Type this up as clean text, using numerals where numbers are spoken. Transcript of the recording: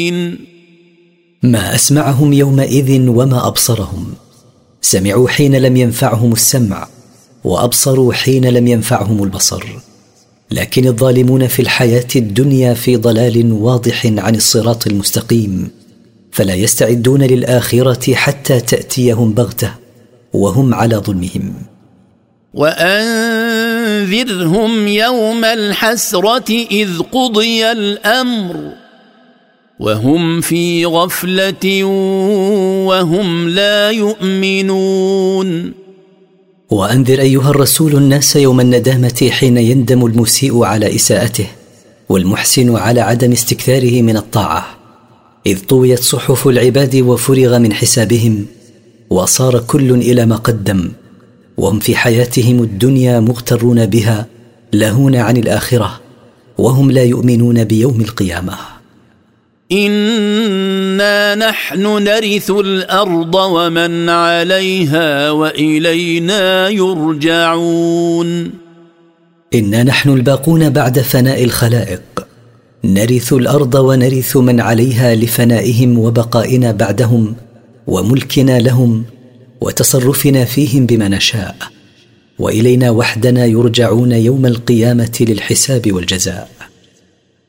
ما أسمعهم يومئذ وما أبصرهم. سمعوا حين لم ينفعهم السمع، وأبصروا حين لم ينفعهم البصر. لكن الظالمون في الحياة الدنيا في ضلال واضح عن الصراط المستقيم، فلا يستعدون للآخرة حتى تأتيهم بغتة وهم على ظلمهم. وأنذرهم يوم الحسرة إذ قضي الأمر وهم في غفلة وهم لا يؤمنون. وأنذر أيها الرسول الناس يوم الندامة حين يندم المسيء على إساءته والمحسن على عدم استكثاره من الطاعة، إذ طويت صحف العباد وفرغ من حسابهم وصار كل إلى ما قدم، وهم في حياتهم الدنيا مغترون بها لاهون عن الآخرة، وهم لا يؤمنون بيوم القيامة. إنا نحن نرث الأرض ومن عليها وإلينا يرجعون. إنا نحن الباقون بعد فناء الخلائق، نرث الأرض ونرث من عليها لفنائهم وبقائنا بعدهم وملكنا لهم وتصرفنا فيهم بما نشاء، وإلينا وحدنا يرجعون يوم القيامة للحساب والجزاء.